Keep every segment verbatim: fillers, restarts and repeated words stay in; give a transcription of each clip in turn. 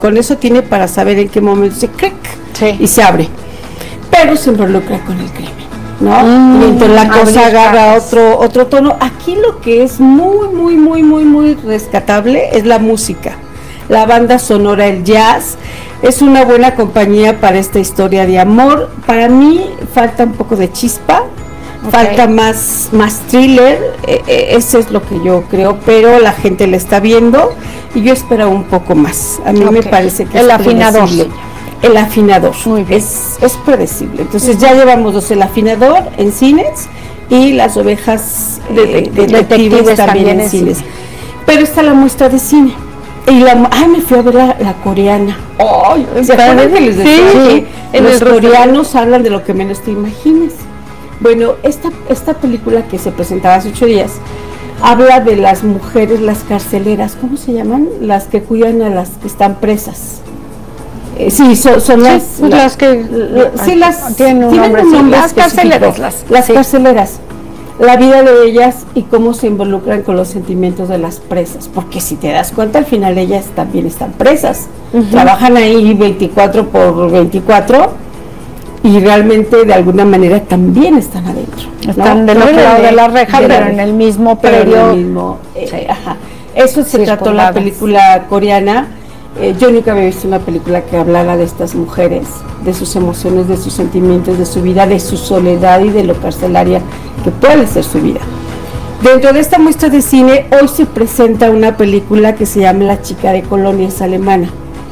con eso tiene para saber en qué momento se clic sí. y se abre, pero se involucra con el crimen, ¿no? Mm, y entonces la cosa agarra otro, otro tono. Aquí lo que es muy, muy, muy, muy, muy rescatable es la música, la banda sonora, el jazz. Es una buena compañía para esta historia de amor. Para mí falta un poco de chispa, okay. falta más, más thriller, eh, eh, eso es lo que yo creo, pero la gente la está viendo y yo espero un poco más. A mí okay. me parece que el es afinador. El afinador, muy bien. Es, es predecible. Entonces uh-huh. ya llevamos dos, el afinador en cines y las ovejas de, de, de detectives, detectives también, también en cines. Cine. Pero está la muestra de cine. Y la, ay, me fui a ver la, la coreana. Oh, ¿Se acuerdan que les decía sí, que los coreanos hablan de lo que menos te imagines? Bueno, esta, esta película que se presentaba hace ocho días habla de las mujeres, las carceleras, ¿cómo se llaman? Las que cuidan a las que están presas. Eh, sí, son, son sí, las, las, las que la, sí, las tienen un nombre, un nombre las carceleras, las, las sí. carceleras. La vida de ellas y cómo se involucran con los sentimientos de las presas, porque si te das cuenta al final ellas también están presas, uh-huh. trabajan ahí veinticuatro por veinticuatro y realmente de alguna manera también están adentro, están ¿no? del otro lado de la reja, de pero la, en el mismo predio, mismo, eh, sí. ajá. Eso se trató la película coreana. Eh, yo nunca había visto una película que hablara de estas mujeres, de sus emociones, de sus sentimientos, de su vida, de su soledad y de lo carcelaria que puede ser su vida. Dentro de esta muestra de cine, hoy se presenta una película que se llama La chica de Colonia, es alemana.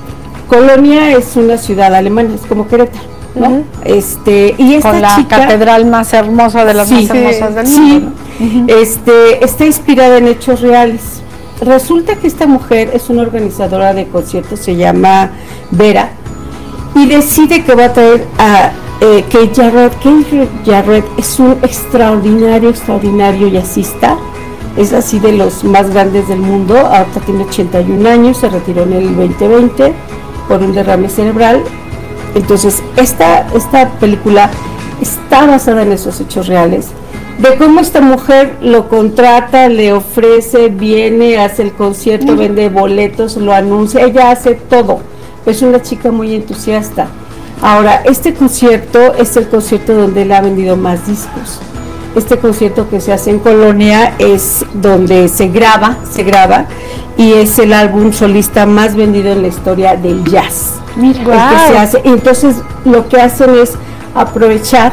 Colonia es una ciudad alemana, es como Querétaro, ¿no? Uh-huh. Este, y esta con la chica, catedral más hermosa de las sí, más hermosas del sí, mundo, ¿no? Uh-huh. este, está inspirada en hechos reales. Resulta que esta mujer es una organizadora de conciertos, se llama Vera, y decide que va a traer a eh, Keith Jarrett. Keith Jarrett es un extraordinario, extraordinario jazzista, es así de los más grandes del mundo, ahorita tiene ochenta y un años, se retiró en el veinte veinte por un derrame cerebral. Entonces esta, esta película está basada en esos hechos reales, de cómo esta mujer lo contrata, le ofrece, viene, hace el concierto, mm. vende boletos, lo anuncia, ella hace todo, es una chica muy entusiasta. Ahora, este concierto es el concierto donde él ha vendido más discos. Este concierto que se hace en Colonia es donde se graba, se graba, y es el álbum solista más vendido en la historia del jazz. Mira, wow. el que se hace. Entonces, lo que hacen es aprovechar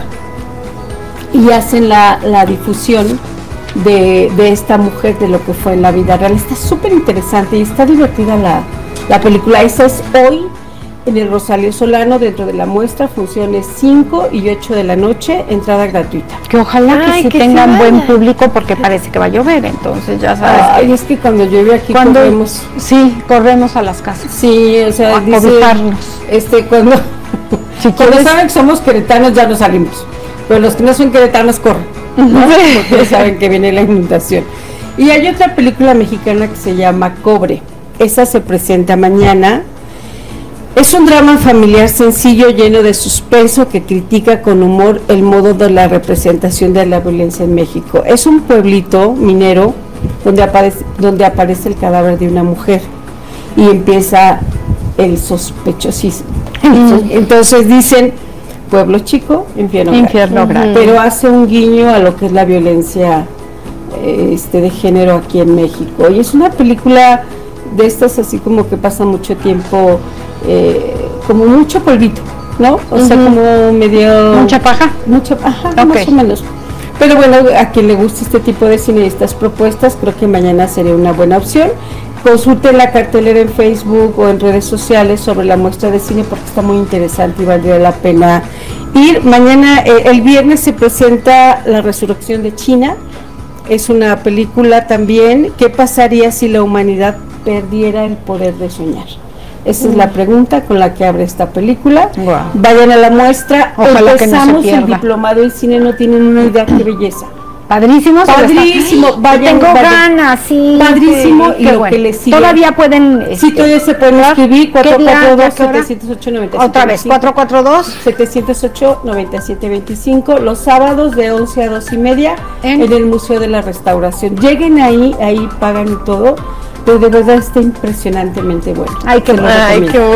y hacen la, la difusión de, de esta mujer, de lo que fue en la vida real. Está súper interesante y está divertida la, la película. Esa es hoy en el Rosalía Solano, dentro de la muestra, funciones cinco y ocho de la noche, entrada gratuita. Que ojalá Ay, que sí tengan se buen público, porque parece que va a llover, entonces ya sabes. Ay, que es que cuando llueve aquí cuando, corremos. Sí, corremos a las casas. Sí, o sea, a cobijarnos. Este, cuando, si cuando saben que somos queretanos ya no salimos, pero los que no son queretanos corren, ¿no? Porque saben que viene la inundación. Y hay otra película mexicana que se llama Cobre, esa se presenta mañana. Es un drama familiar sencillo, lleno de suspenso, que critica con humor el modo de la representación de la violencia en México. Es un pueblito minero donde aparece, donde aparece el cadáver de una mujer y empieza el sospechosismo. Mm. Entonces dicen, pueblo chico, infierno, infierno grande. Pero hace un guiño a lo que es la violencia este, de género aquí en México. Y es una película de estas así como que pasa mucho tiempo, eh, como mucho polvito, ¿no? O uh-huh. sea, como medio... ¿Mucha paja? Mucha paja, okay. más o menos. Pero bueno, a quien le guste este tipo de cine y estas propuestas, creo que mañana sería una buena opción. Consulte la cartelera en Facebook o en redes sociales sobre la muestra de cine, porque está muy interesante y valdría la pena ir. Mañana, eh, el viernes, se presenta La Resurrección de China. Es una película también. ¿Qué pasaría si la humanidad perdiera el poder de soñar? Esa mm. es la pregunta con la que abre esta película. Wow. Vayan a la muestra. Ojalá Empezamos que no se pierda. El diplomado en cine, no tienen una idea, qué belleza. Padrísimo. Padrísimo. Vayan, tengo vayan. ganas, sí. Padrísimo. Sí, y lo bueno. que les sigue. Todavía pueden... Sí, este, todavía se pueden escribir. cuatro cuatro dos, siete cero ocho, nueve siete Otra vez, cuatro cuatro dos, siete cero ocho, nueve siete dos cinco, los sábados de once a dos y media en, en el Museo de la Restauración. Lleguen ahí, ahí pagan y todo, pero de verdad está impresionantemente bueno. Ay, qué, Se lo ay, recomiendo. qué